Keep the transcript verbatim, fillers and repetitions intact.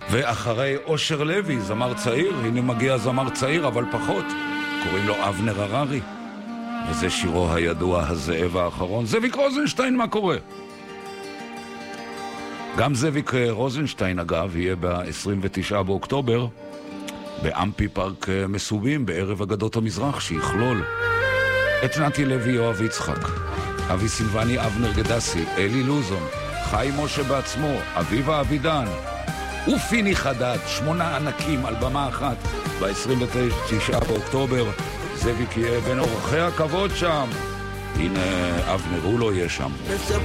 ואחרי אושר לוי, זמר צעיר, הנה מגיע זמר צעיר, אבל פחות. קוראים לו אבנר הררי. וזה שירו הידוע, הזאב האחרון. זאביק רוזנשטיין, מה קורה? גם זאביק רוזנשטיין, אגב, יהיה ב-עשרים ותשעה באוקטובר, באמפי פארק מסובים, בערב אגדות המזרח, שיכלול את נתי לוי, יואב יצחק, אבי סילבני, אבנר גדסי, אלי לוזון, חיים משה בעצמו, אביבה אבידן, ופיני חדד, שמונה ענקים על במה אחת, ב-עשרים ותשעה באוקטובר. זאביק יהיה בין אורחי הכבוד שם. הנה אבנר, הוא לא יהיה שם.